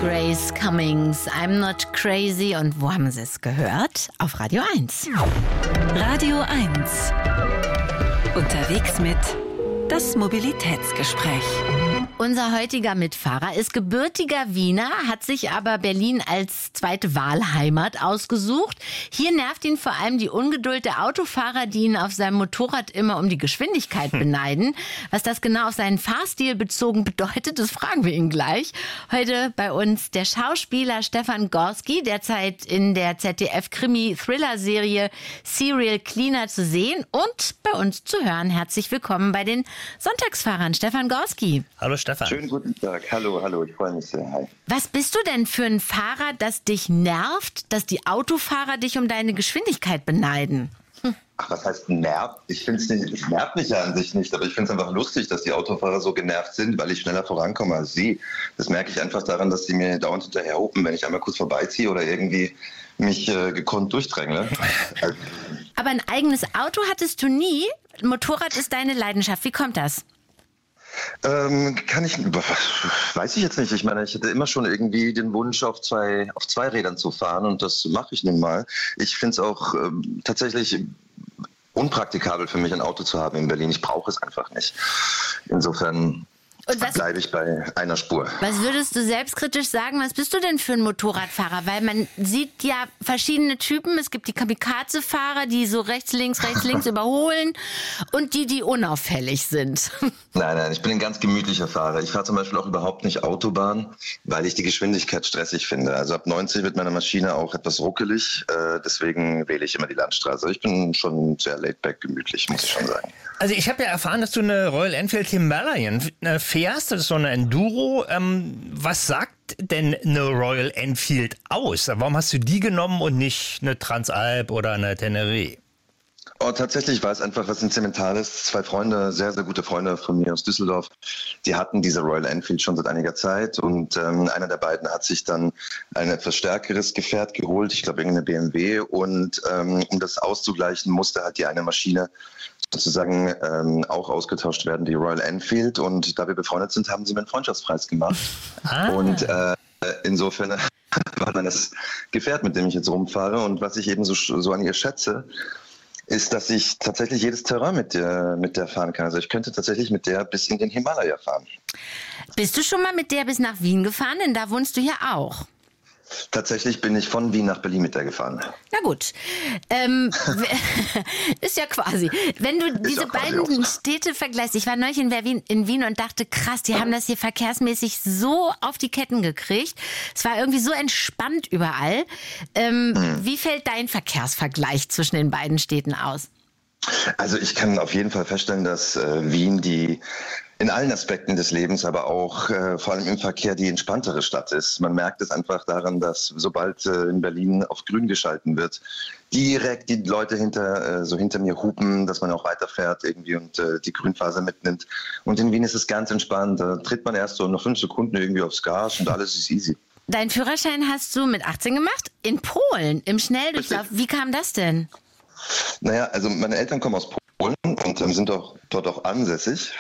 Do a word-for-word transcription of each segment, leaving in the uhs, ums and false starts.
Grace Cummings, I'm Not Crazy. Und wo haben Sie es gehört? Auf Radio eins. Radio eins. Unterwegs mit das Mobilitätsgespräch. Unser heutiger Mitfahrer ist gebürtiger Wiener, hat sich aber Berlin als zweite Wahlheimat ausgesucht. Hier nervt ihn vor allem die Ungeduld der Autofahrer, die ihn auf seinem Motorrad immer um die Geschwindigkeit beneiden. Was das genau auf seinen Fahrstil bezogen bedeutet, das fragen wir ihn gleich. Heute bei uns der Schauspieler Stefan Gorski, derzeit in der Z D F-Krimi-Thriller-Serie Serial Cleaner zu sehen und bei uns zu hören. Herzlich willkommen bei den Sonntagsfahrern. Stefan Gorski. Hallo Stefan. Schönen guten Tag. Hallo, hallo. Ich freue mich sehr. Hi. Was bist du denn für ein Fahrer, das dich nervt, dass die Autofahrer dich um deine Geschwindigkeit beneiden? Hm. Ach, was heißt nervt? Ich finde es nicht, es nervt mich ja an sich nicht, aber ich finde es einfach lustig, dass die Autofahrer so genervt sind, weil ich schneller vorankomme als sie. Das merke ich einfach daran, dass sie mir dauernd hinterher hupen, wenn ich einmal kurz vorbeiziehe oder irgendwie mich äh, gekonnt durchdrängle. Also, aber ein eigenes Auto hattest du nie? Motorrad ist deine Leidenschaft. Wie kommt das? Ähm, kann ich, weiß ich jetzt nicht. Ich meine, ich hatte immer schon irgendwie den Wunsch, auf zwei, auf zwei Rädern zu fahren und das mache ich nun mal. Ich finde es auch ähm, tatsächlich unpraktikabel für mich, ein Auto zu haben in Berlin. Ich brauche es einfach nicht. Insofern bleibe ich bei einer Spur. Was würdest du selbstkritisch sagen? Was bist du denn für ein Motorradfahrer? Weil man sieht ja verschiedene Typen. Es gibt die Kamikaze-Fahrer, die so rechts, links, rechts, links überholen und die, die unauffällig sind. Nein, nein, ich bin ein ganz gemütlicher Fahrer. Ich fahre zum Beispiel auch überhaupt nicht Autobahn, weil ich die Geschwindigkeit stressig finde. Also ab neunzig wird meine Maschine auch etwas ruckelig. Äh, deswegen wähle ich immer die Landstraße. Ich bin schon sehr laid-back gemütlich, muss ich schon sagen. Also ich habe ja erfahren, dass du eine Royal Enfield Himalayan fährst. Das ist so eine Enduro. Ähm, was sagt denn eine Royal Enfield aus? Warum hast du die genommen und nicht eine Transalp oder eine Teneré? Oh, tatsächlich war es einfach was Sentimentales. Zwei Freunde, sehr, sehr gute Freunde von mir aus Düsseldorf, die hatten diese Royal Enfield schon seit einiger Zeit und ähm, einer der beiden hat sich dann ein etwas stärkeres Gefährt geholt, ich glaube irgendeine B M W und ähm, um das auszugleichen, musste halt die eine Maschine sozusagen ähm, auch ausgetauscht werden, die Royal Enfield, und da wir befreundet sind, haben sie mir einen Freundschaftspreis gemacht. Ah. Und äh, insofern war dann das Gefährt, mit dem ich jetzt rumfahre, und was ich eben so, so an ihr schätze, ist, dass ich tatsächlich jedes Terrain mit der, mit der fahren kann. Also ich könnte tatsächlich mit der bis in den Himalaya fahren. Bist du schon mal mit der bis nach Wien gefahren? Denn da wohnst du ja auch. Tatsächlich bin ich von Wien nach Berlin mit der gefahren. Na gut. Ähm, ist ja quasi. Wenn du diese beiden Städte vergleichst, ich war neulich in Wien, in Wien und dachte, krass, die haben das hier verkehrsmäßig so auf die Ketten gekriegt. Es war irgendwie so entspannt überall. Ähm, hm. Wie fällt dein Verkehrsvergleich zwischen den beiden Städten aus? Also ich kann auf jeden Fall feststellen, dass äh, Wien die in allen Aspekten des Lebens, aber auch äh, vor allem im Verkehr die entspanntere Stadt ist. Man merkt es einfach daran, dass sobald äh, in Berlin auf grün geschalten wird, direkt die Leute hinter äh, so hinter mir hupen, dass man auch weiterfährt irgendwie und äh, die Grünphase mitnimmt. Und in Wien ist es ganz entspannt. Da tritt man erst so noch fünf Sekunden irgendwie aufs Gas und alles ist easy. Deinen Führerschein hast du mit achtzehn gemacht? In Polen, im Schnelldurchlauf. Wie kam das denn? Naja, also meine Eltern kommen aus Polen und ähm, sind auch, dort auch ansässig.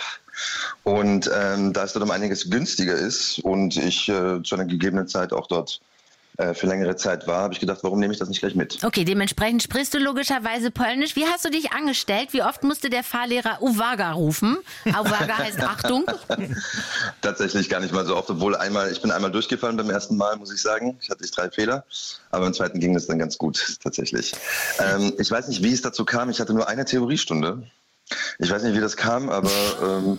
Und ähm, da es dort um einiges günstiger ist und ich äh, zu einer gegebenen Zeit auch dort äh, für längere Zeit war, habe ich gedacht, warum nehme ich das nicht gleich mit? Okay, dementsprechend sprichst du logischerweise Polnisch. Wie hast du dich angestellt? Wie oft musste der Fahrlehrer Uwaga rufen? Uwaga heißt Achtung. Tatsächlich gar nicht mal so oft, obwohl einmal, ich bin einmal durchgefallen beim ersten Mal, muss ich sagen. Ich hatte drei Fehler, aber im zweiten ging das dann ganz gut, tatsächlich. Ähm, ich weiß nicht, wie es dazu kam. Ich hatte nur eine Theoriestunde. Ich weiß nicht, wie das kam, aber ähm,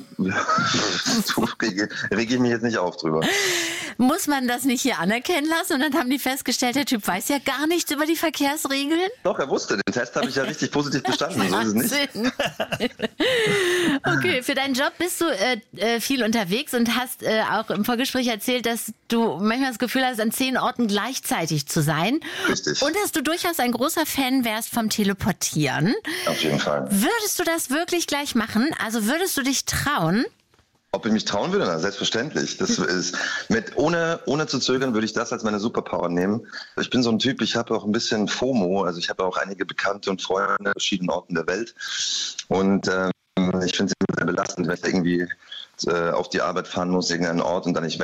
rege, rege ich mich jetzt nicht auf drüber. Muss man das nicht hier anerkennen lassen? Und dann haben die festgestellt, der Typ weiß ja gar nichts über die Verkehrsregeln? Doch, er wusste. Den Test habe ich ja richtig positiv bestanden. So ist es nicht. Okay, für deinen Job bist du äh, viel unterwegs und hast äh, auch im Vorgespräch erzählt, dass du manchmal das Gefühl hast, an zehn Orten gleichzeitig zu sein. Richtig. Und dass du durchaus ein großer Fan wärst vom Teleportieren. Auf jeden Fall. Würdest du das wirklich gleich machen? Also würdest du dich trauen? Ob ich mich trauen würde? Na, selbstverständlich. Das ist mit, ohne, ohne zu zögern würde ich das als meine Superpower nehmen. Ich bin so ein Typ, ich habe auch ein bisschen FOMO, also ich habe auch einige Bekannte und Freunde an verschiedenen Orten der Welt. Und ähm, ich finde es sehr belastend, wenn ich irgendwie äh, auf die Arbeit fahren muss, irgendeinen Ort und dann nicht weg